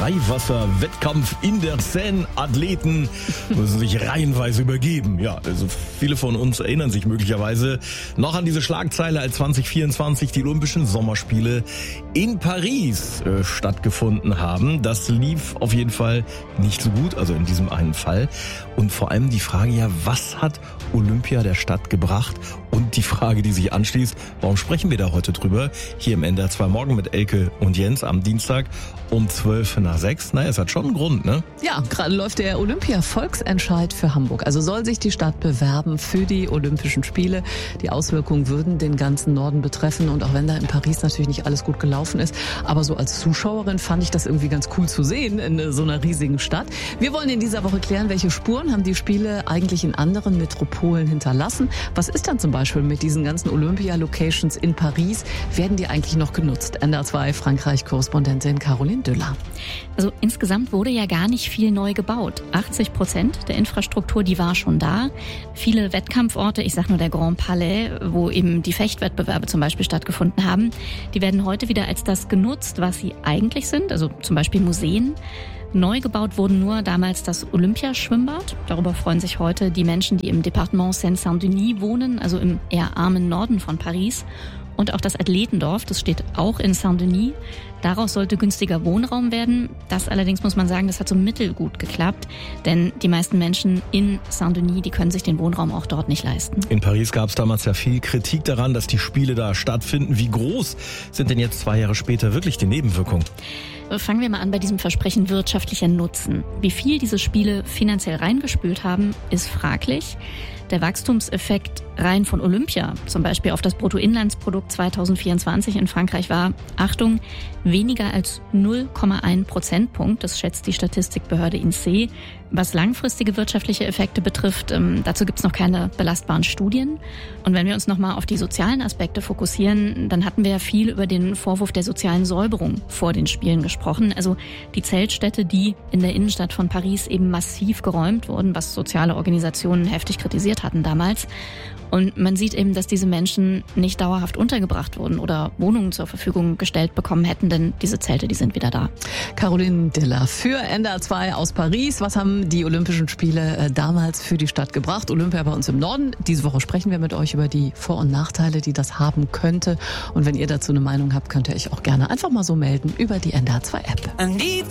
Freiwasser-Wettkampf in der Seine. Athleten müssen sich reihenweise übergeben. Ja, also viele von uns erinnern sich möglicherweise noch an diese Schlagzeile, als 2024 die Olympischen Sommerspiele in Paris stattgefunden haben. Das lief auf jeden Fall nicht so gut, also in diesem einen Fall. Und vor allem die Frage, ja, was hat Olympia der Stadt gebracht? Und die Frage, die sich anschließt, warum sprechen wir da heute drüber? Hier im NDR 2 Morgen mit Elke und Jens am Dienstag um 5:55. Naja, es hat schon einen Grund, ne? Ja, gerade läuft der Olympia-Volksentscheid für Hamburg. Also soll sich die Stadt bewerben für die Olympischen Spiele. Die Auswirkungen würden den ganzen Norden betreffen. Und auch wenn da in Paris natürlich nicht alles gut gelaufen ist, aber so als Zuschauerin fand ich das irgendwie ganz cool zu sehen in so einer riesigen Stadt. Wir wollen in dieser Woche klären, welche Spuren haben die Spiele eigentlich in anderen Metropolen hinterlassen. Was ist dann zum Beispiel mit diesen ganzen Olympia-Locations in Paris? Werden die eigentlich noch genutzt? NDR 2 Frankreich-Korrespondentin Caroline Düller. Also insgesamt wurde ja gar nicht viel neu gebaut. 80% der Infrastruktur, die war schon da. Viele Wettkampforte, ich sag nur der Grand Palais, wo eben die Fechtwettbewerbe zum Beispiel stattgefunden haben, die werden heute wieder als das genutzt, was sie eigentlich sind, also zum Beispiel Museen. Neu gebaut wurden nur damals das Olympiaschwimmbad. Darüber freuen sich heute die Menschen, die im Departement Seine-Saint-Denis wohnen, also im eher armen Norden von Paris. Und auch das Athletendorf, das steht auch in Saint-Denis. Daraus sollte günstiger Wohnraum werden. Das allerdings, muss man sagen, das hat so mittelgut geklappt. Denn die meisten Menschen in Saint-Denis, die können sich den Wohnraum auch dort nicht leisten. In Paris gab es damals ja viel Kritik daran, dass die Spiele da stattfinden. Wie groß sind denn jetzt 2 Jahre später wirklich die Nebenwirkungen? Fangen wir mal an bei diesem Versprechen wirtschaftlicher Nutzen. Wie viel diese Spiele finanziell reingespült haben, ist fraglich. Der Wachstumseffekt rein von Olympia, zum Beispiel auf das Bruttoinlandsprodukt 2024 in Frankreich war, Achtung, weniger als 0,1 Prozentpunkt. Das schätzt die Statistikbehörde INSEE. Was langfristige wirtschaftliche Effekte betrifft, dazu gibt es noch keine belastbaren Studien. Und wenn wir uns nochmal auf die sozialen Aspekte fokussieren, dann hatten wir ja viel über den Vorwurf der sozialen Säuberung vor den Spielen gesprochen. Also die Zeltstädte, die in der Innenstadt von Paris eben massiv geräumt wurden, was soziale Organisationen heftig kritisiert hatten damals. Und man sieht eben, dass diese Menschen nicht dauerhaft untergebracht wurden oder Wohnungen zur Verfügung gestellt bekommen hätten, denn diese Zelte, die sind wieder da. Caroline Diller für NDR 2 aus Paris. Was haben die Olympischen Spiele damals für die Stadt gebracht? Olympia bei uns im Norden. Diese Woche sprechen wir mit euch über die Vor- und Nachteile, die das haben könnte. Und wenn ihr dazu eine Meinung habt, könnt ihr euch auch gerne einfach mal so melden über die NDR 2 App.